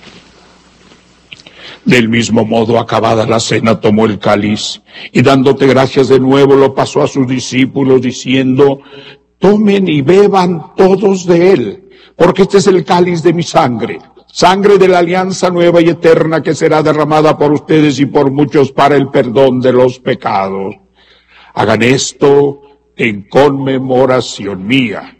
Del mismo modo, acabada la cena, tomó el cáliz y dándote gracias de nuevo lo pasó a sus discípulos diciendo: tomen y beban todos de él, porque este es el cáliz de mi sangre, sangre de la alianza nueva y eterna que será derramada por ustedes y por muchos para el perdón de los pecados. Hagan esto en conmemoración mía.